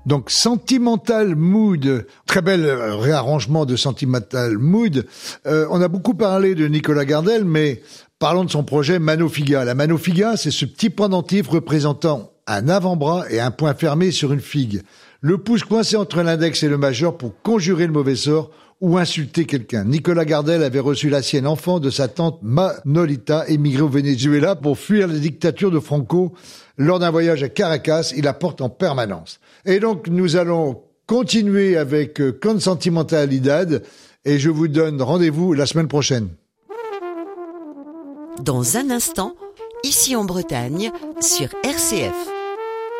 Donc Sentimental Mood, très bel réarrangement de Sentimental Mood. On a beaucoup parlé de Nicolas Gardel, mais parlons de son projet Mano-Figa. La Mano-Figa, c'est ce petit pendentif représentant un avant-bras et un poing fermé sur une figue. Le pouce coincé entre l'index et le majeur pour conjurer le mauvais sort ou insulter quelqu'un. Nicolas Gardel avait reçu la sienne enfant de sa tante Manolita, émigrée au Venezuela pour fuir la dictature de Franco. Lors d'un voyage à Caracas, il la porte en permanence. Et donc, nous allons continuer avec Consentimentalidad et je vous donne rendez-vous la semaine prochaine. Dans un instant, ici en Bretagne, sur RCF.